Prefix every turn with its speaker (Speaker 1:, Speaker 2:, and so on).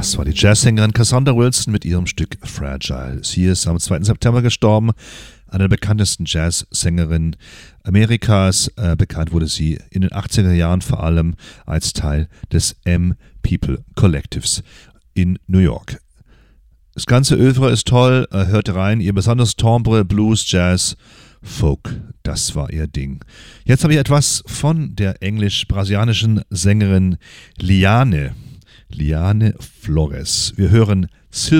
Speaker 1: Das war die Jazzsängerin Cassandra Wilson mit ihrem Stück Fragile. Sie ist am 2. September gestorben, eine der bekanntesten Jazzsängerinnen Amerikas. Bekannt wurde sie in den 80er Jahren vor allem als Teil des M-People Collectives in New York. Das ganze Œuvre ist toll, hört rein, ihr besonders Timbre, Blues, Jazz, Folk, das war ihr Ding. Jetzt habe ich etwas von der englisch-brasilianischen Sängerin Liane Flores. Wir hören